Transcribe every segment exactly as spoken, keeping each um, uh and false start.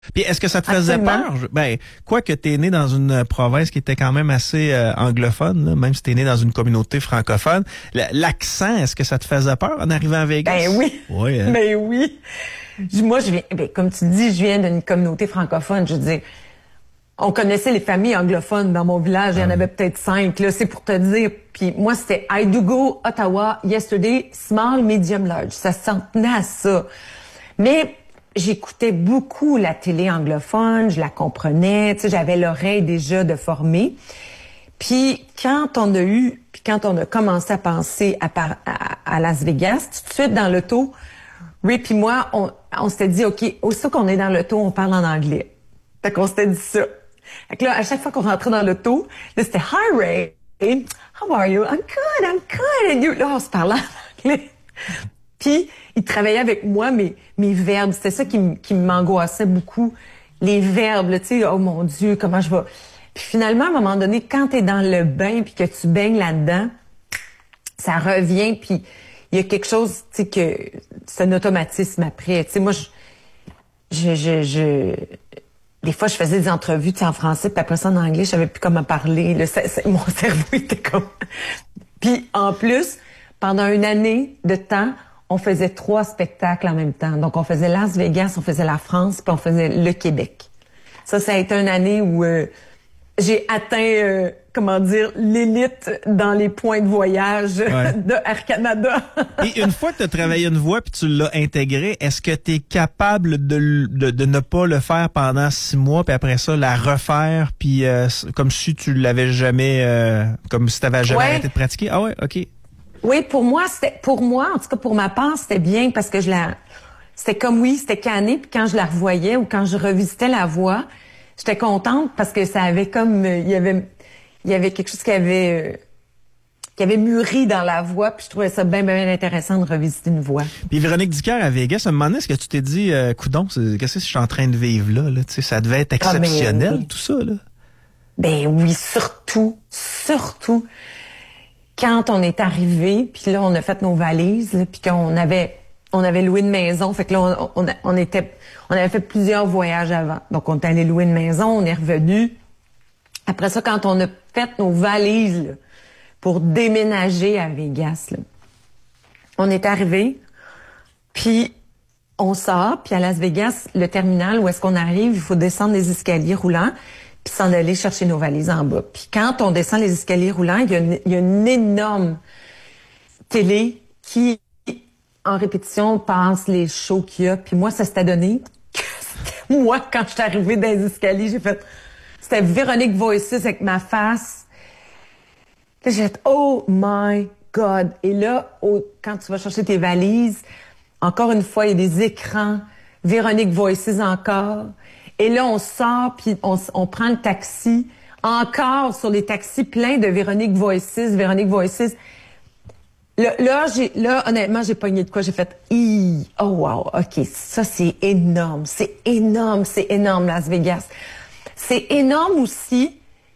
Puis est-ce que ça te faisait Absolument. peur? Ben, quoi que t'es né dans une province qui était quand même assez euh, anglophone, là, même si t'es né dans une communauté francophone, l- l'accent, est-ce que ça te faisait peur en arrivant à Vegas? Ben oui. Oui, hein? Ben oui. Je- Moi, je viens, ben, comme tu dis, je viens d'une communauté francophone. Je veux dire, on connaissait les familles anglophones dans mon village. Il y en avait peut-être cinq, là. C'est pour te dire. Puis moi, c'était I do go, Ottawa, yesterday, small, medium, large. Ça s'en tenait à ça. Mais j'écoutais beaucoup la télé anglophone, je la comprenais, tu sais, j'avais l'oreille déjà de formée. Puis quand on a eu, puis quand on a commencé à penser à, par, à, à Las Vegas, tout de suite dans l'auto, Ray puis moi, on, on s'était dit, OK, aussitôt qu'on est dans l'auto, on parle en anglais. Fait qu'on s'était dit ça. Fait que là, à chaque fois qu'on rentrait dans l'auto, là, c'était « Hi, Ray. How are you? I'm good, I'm good. And you? » Là, on se parlait en anglais. Puis, il travaillait avec moi mes, mes verbes. C'était ça qui, m- qui m'angoissait beaucoup. Les verbes, là, tu sais, oh mon Dieu, comment je vais... Puis finalement, à un moment donné, quand t'es dans le bain puis que tu baignes là-dedans, ça revient, puis il y a quelque chose, tu sais, que c'est un automatisme après. Tu sais, moi, je, je, je, je... Des fois, je faisais des entrevues, tu sais, en français, puis après ça, en anglais, je savais plus comment parler. Là, ça- ça- mon cerveau était comme... Puis, en plus, pendant une année de temps, on faisait trois spectacles en même temps. Donc, on faisait Las Vegas, on faisait la France, puis on faisait le Québec. Ça, ça a été une année où euh, j'ai atteint, euh, comment dire, l'élite dans les points de voyage Ouais. de Air Canada. Et une fois que tu as travaillé une voix puis tu l'as intégrée, est-ce que tu es capable de, l- de, de ne pas le faire pendant six mois puis après ça la refaire puis euh, s- comme si tu l'avais jamais euh, comme si tu n'avais jamais Ouais. arrêté de pratiquer? Ah ouais, OK. Oui, pour moi, c'était pour moi, en tout cas pour ma part, c'était bien parce que je la c'était comme oui, c'était cané, puis quand je la revoyais ou quand je revisitais la voix, j'étais contente parce que ça avait comme euh, il y avait il y avait quelque chose qui avait euh, qui avait mûri dans la voix, puis je trouvais ça bien bien intéressant de revisiter une voix. Puis Véronique Dicker à Vegas, à un moment donné, est-ce que tu t'es dit euh, coudon, c'est- qu'est-ce que je suis en train de vivre là, là? Tu sais, ça devait être Ah, ben, exceptionnel oui. tout ça là. Ben oui, surtout, surtout quand on est arrivé, puis là on a fait nos valises, là, puis qu'on avait on avait loué une maison, fait que là on, on, on était on avait fait plusieurs voyages avant. Donc on est allé louer une maison, on est revenu. Après ça, quand on a fait nos valises là, pour déménager à Vegas, là, on est arrivé, puis on sort, puis à Las Vegas, le terminal où est-ce qu'on arrive, il faut descendre les escaliers roulants, puis s'en aller chercher nos valises en bas. Puis quand on descend les escaliers roulants, il y a une, il y a une énorme télé qui, en répétition, passe les shows qu'il y a. Puis moi, ça s'était donné que c'était moi, quand je suis arrivée dans les escaliers, j'ai fait... C'était Véronique Voices avec ma face. Là, j'ai fait « Oh my God! » Et là, au- quand tu vas chercher tes valises, encore une fois, il y a des écrans. Véronique Voices encore. Et là, on sort, puis on, s- on prend le taxi. Encore sur les taxis pleins de Véronique Voices, Véronique Voices. Là, là, j'ai, là, honnêtement, j'ai pogné de quoi. J'ai fait, Hi, oh wow, ok, ça c'est énorme, c'est énorme, c'est énorme, Las Vegas. C'est énorme aussi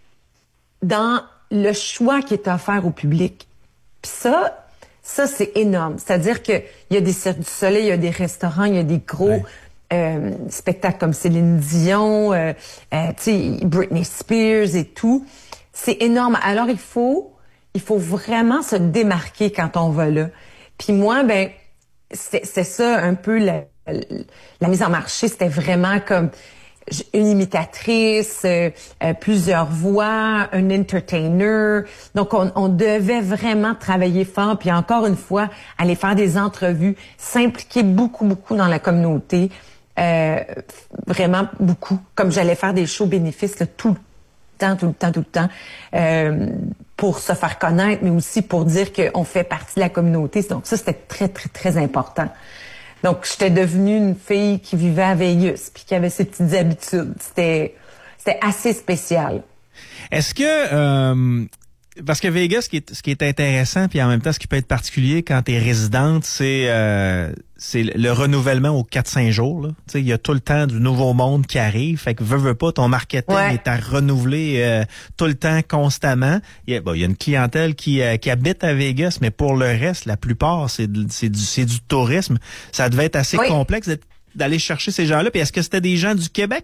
dans le choix qui est offert au public. Puis ça, ça c'est énorme. C'est-à-dire que il y a des Cirques du Soleil, il y a des restaurants, il y a des gros Ouais. euh, spectacles comme Céline Dion, euh, euh, tu sais, Britney Spears et tout. C'est énorme. Alors il faut il faut vraiment se démarquer quand on va là. Puis moi, ben, c'est c'est ça un peu la, la mise en marché. C'était vraiment comme une imitatrice, euh, euh, plusieurs voix, un entertainer. Donc, on, on devait vraiment travailler fort. Puis encore une fois, aller faire des entrevues, s'impliquer beaucoup, beaucoup dans la communauté. Euh, vraiment beaucoup. Comme j'allais faire des shows bénéfices là, tout le temps, tout le temps, tout le temps. Euh, pour se faire connaître, mais aussi pour dire qu'on fait partie de la communauté. Donc ça, c'était très, très, très important. Donc, j'étais devenue une fille qui vivait à Vegas, puis qui avait ses petites habitudes. C'était, c'était assez spécial. Est-ce que euh, parce que Vegas, ce qui est, ce qui est intéressant, puis en même temps, ce qui peut être particulier quand t'es résidente, c'est euh, c'est le renouvellement aux quatre cinq jours. Là. Tu sais, il y a tout le temps du nouveau monde qui arrive. Fait que veux, veux pas, ton marketing Ouais. est à renouveler euh, tout le temps, constamment. Il y a, bon, il y a une clientèle qui, euh, qui habite à Vegas, mais pour le reste, la plupart, c'est, de- c'est, du, c'est du tourisme. Ça devait être assez Oui. complexe d'être d'aller chercher ces gens-là? Puis est-ce que c'était des gens du Québec